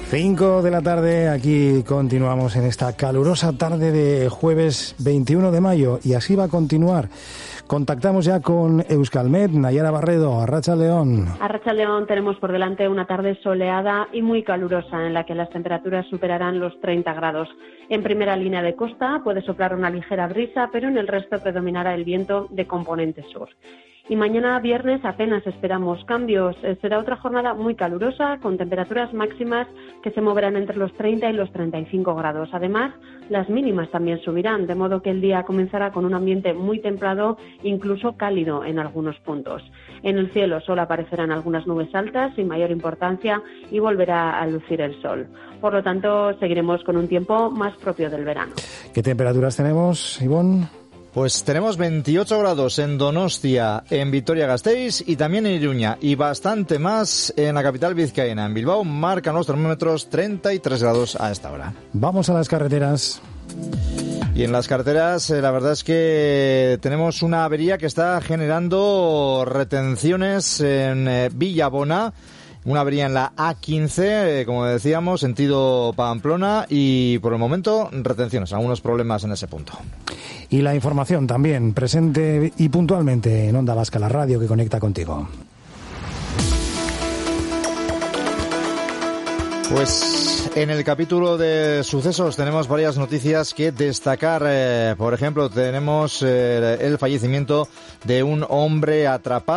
5 de la tarde, aquí continuamos en esta calurosa tarde de jueves 21 de mayo y así va a continuar. Contactamos ya con Euskalmet, Nayara Barredo, Arratsaldeon. Arratsaldeon, tenemos por delante una tarde soleada y muy calurosa en la que las temperaturas superarán los 30 grados. En primera línea de costa puede soplar una ligera brisa, pero en el resto predominará el viento de componente sur. Y mañana viernes apenas esperamos cambios. Será otra jornada muy calurosa, con temperaturas máximas que se moverán entre los 30 y los 35 grados. Además, las mínimas también subirán, de modo que el día comenzará con un ambiente muy templado, incluso cálido en algunos puntos. En el cielo solo aparecerán algunas nubes altas sin mayor importancia y volverá a lucir el sol. Por lo tanto, seguiremos con un tiempo más propio del verano. ¿Qué temperaturas tenemos, Ivonne? Pues tenemos 28 grados en Donostia, en Vitoria-Gasteiz y también en Iruña, y bastante más en la capital vizcaína. En Bilbao marcan los termómetros 33 grados a esta hora. Vamos a las carreteras. Y en las carreteras la verdad es que tenemos una avería que está generando retenciones en Villabona. Una avería en la A15, como decíamos, sentido Pamplona, y por el momento retenciones, algunos problemas en ese punto. Y la información también, presente y puntualmente en Onda Vasca, la radio que conecta contigo. Pues en el capítulo de sucesos tenemos varias noticias que destacar. Por ejemplo, tenemos el fallecimiento de un hombre atrapado